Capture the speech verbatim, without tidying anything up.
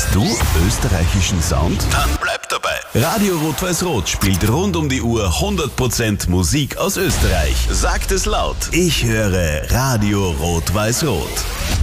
du österreichischen Sound? Dann bleib dabei. Radio Rot-Weiß-Rot spielt rund um die Uhr hundert Prozent Musik aus Österreich. Sagt es laut. Ich höre Radio Rot-Weiß-Rot.